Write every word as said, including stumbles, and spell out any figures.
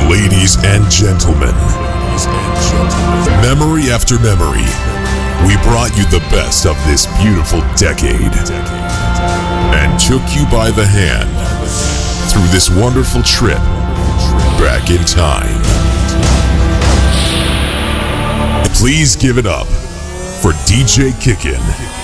Ladies and gentlemen, memory after memory, we brought you the best of this beautiful decade and took you by the hand through this wonderful trip back in time. Please give it up for D J Kickin'.